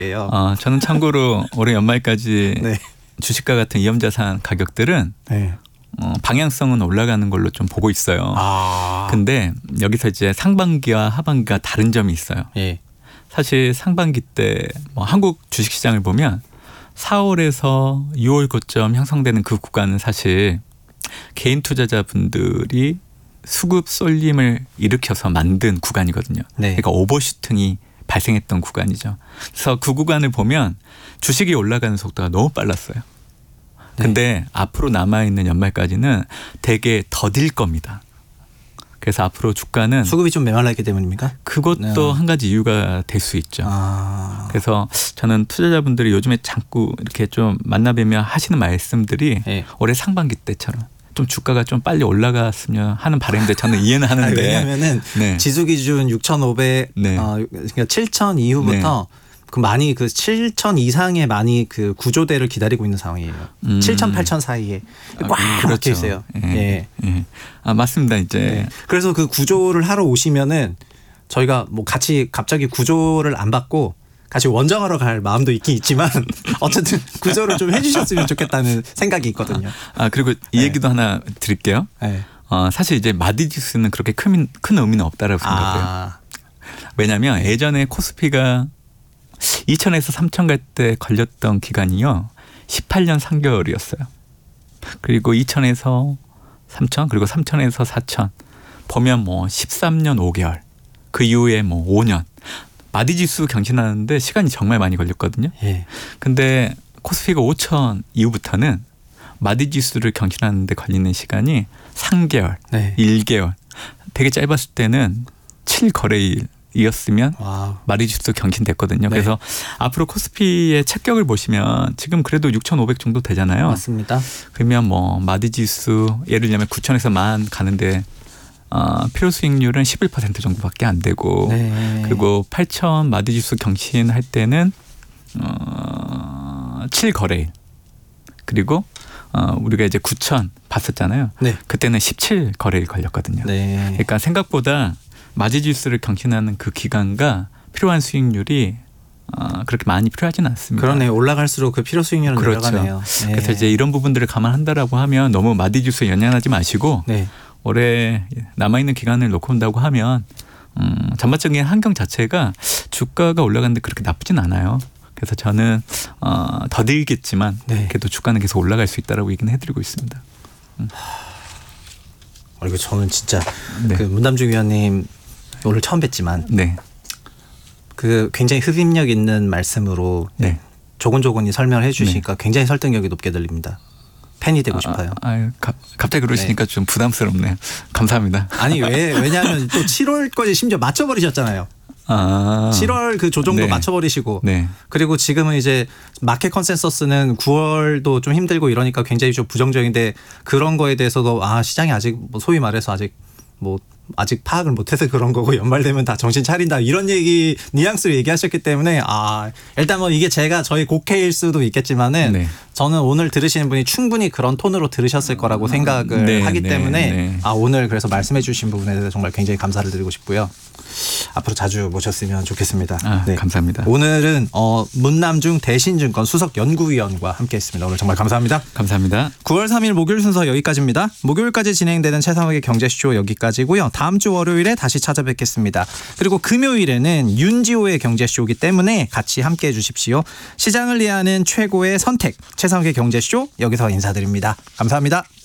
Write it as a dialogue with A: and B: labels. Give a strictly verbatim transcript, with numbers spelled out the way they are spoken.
A: 예요.
B: 어, 저는 참고로 올해 연말까지
A: 네.
B: 주식과 같은 위험자산 가격들은
A: 네.
B: 어, 방향성은 올라가는 걸로 좀 보고 있어요.
A: 아.
B: 근데 여기서 이제 상반기와 하반기가 다른 점이 있어요.
A: 예.
B: 사실 상반기 때 뭐 한국 주식시장을 보면 사월에서 유월 고점 형성되는 그 구간은 사실 개인 투자자분들이 수급 쏠림을 일으켜서 만든 구간이거든요.
A: 네.
B: 그러니까 오버슈팅이 발생했던 구간이죠. 그래서 그 구간을 보면 주식이 올라가는 속도가 너무 빨랐어요. 근데 네. 앞으로 남아있는 연말까지는 되게 더딜 겁니다. 그래서 앞으로 주가는
A: 수급이 좀 메말랐기 때문입니까?
B: 그것도 네. 한 가지 이유가 될 수 있죠. 아. 그래서 저는 투자자분들이 요즘에 자꾸 이렇게 좀 만나뵈며 하시는 말씀들이 네. 올해 상반기 때처럼 좀 주가가 좀 빨리 올라갔으면 하는 바람인데 저는 이해는 하는데.
A: 아니, 왜냐하면은
B: 네.
A: 지수 기준 육천오백,
B: 네.
A: 어, 그러니까 칠천 이후부터 네. 그 많이 그 칠천 이상의 많이 그 구조대를 기다리고 있는 상황이에요. 음. 칠천, 팔천 사이에 꽉
B: 아, 그렇죠.
A: 막혀 있어요.
B: 예. 예. 예. 아 맞습니다. 이제
A: 네. 그래서 그 구조를 하러 오시면은 저희가 뭐 같이 갑자기 구조를 안 받고 같이 원정하러 갈 마음도 있긴 있지만 어쨌든 구조를 좀 해주셨으면 좋겠다는 생각이 있거든요.
B: 아 그리고 이
A: 네.
B: 얘기도 하나 드릴게요. 네. 어, 사실 이제 마디지수는 그렇게 큰, 큰 의미는 없다라고 생각해요. 아. 왜냐하면 예전에 코스피가 이천에서 삼천 갈 때 걸렸던 기간이요. 십팔 년 삼 개월이었어요. 그리고 이천에서 삼천 그리고 삼천에서 사천 보면 뭐 십삼 년 오 개월 그 이후에 뭐 오 년 마디지수 경신하는데 시간이 정말 많이 걸렸거든요. 예. 근데 코스피가 오천 이후부터는 마디지수를 경신하는데 걸리는 시간이 삼 개월, 네. 일 개월 되게 짧았을 때는 칠 거래일 이었으면 마디지수 경신됐거든요. 네. 그래서 앞으로 코스피의 체격을 보시면 지금 그래도 육천오백 정도 되잖아요.
A: 맞습니다.
B: 그러면 뭐 마디지수 예를 들면 구천에서 만 가는데 어, 필요 수익률은 십일 퍼센트 정도밖에 안 되고 네. 그리고 팔천 마디지수 경신할 때는 어, 칠 거래일 그리고 어, 우리가 이제 구천 봤었잖아요. 네. 그때는 십칠 거래일 걸렸거든요. 네. 그러니까 생각보다 마디지수를 경신하는 그 기간과 필요한 수익률이 어, 그렇게 많이 필요하지는 않습니다.
A: 그러네요. 올라갈수록 그 필요 수익률은
B: 그렇죠.
A: 올라가네요. 네.
B: 그래서 이제 이런 부분들을 감안한다라고 하면 너무 마디지수에 연연하지 마시고 네. 올해 남아있는 기간을 놓고 온다고 하면 음, 전반적인 환경 자체가 주가가 올라가는데 그렇게 나쁘진 않아요. 그래서 저는 어, 더딜겠지만 네. 그래도 주가는 계속 올라갈 수 있다라고 얘기는 해드리고 있습니다. 음.
A: 어, 이거 저는 진짜 네. 그 문담중 위원님 오늘 처음 뵀지만 네. 그 굉장히 흡입력 있는 말씀으로 네. 조곤조곤히 설명을 해주시니까 네. 굉장히 설득력이 높게 들립니다. 팬이 되고 싶어요.
B: 아, 아, 가, 갑자기 그러시니까 네. 좀 부담스럽네요. 감사합니다.
A: 아니 왜 왜냐하면 또 칠월까지 심지어 맞춰버리셨잖아요. 아. 칠월 그 조정도 네. 맞춰버리시고 네. 그리고 지금은 이제 마켓 컨센서스는 구월도 좀 힘들고 이러니까 굉장히 좀 부정적인데 그런 거에 대해서도 아 시장이 아직 뭐 소위 말해서 아직 뭐 아직 파악을 못해서 그런 거고 연말 되면 다 정신 차린다 이런 얘기 뉘앙스를 얘기하셨기 때문에 아 일단 뭐 이게 제가 저희 곡해일 수도 있겠지만은 네. 저는 오늘 들으시는 분이 충분히 그런 톤으로 들으셨을 거라고 생각을
B: 네,
A: 하기
B: 네,
A: 때문에
B: 네.
A: 아 오늘 그래서 말씀해 주신 부분에 대해서 정말 굉장히 감사를 드리고 싶고요. 앞으로 자주 모셨으면 좋겠습니다.
B: 아, 네. 감사합니다.
A: 오늘은 어, 문남중 대신증권 수석연구위원과 함께했습니다. 오늘 정말 감사합니다.
B: 감사합니다.
A: 구월 삼일 목요일 순서 여기까지입니다. 목요일까지 진행되는 최상욱의 경제쇼 여기까지고요. 다음 주 월요일에 다시 찾아뵙겠습니다. 그리고 금요일에는 윤지호의 경제쇼이기 때문에 같이 함께해 주십시오. 시장을 이해하는 최고의 선택 최상욱의 경제쇼 여기서 인사드립니다. 감사합니다.